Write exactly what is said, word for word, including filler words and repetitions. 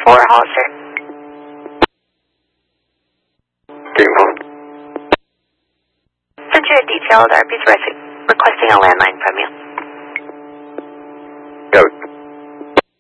for Hollister. Getting phone. Sent you a detailed R P's requesting a landline from you.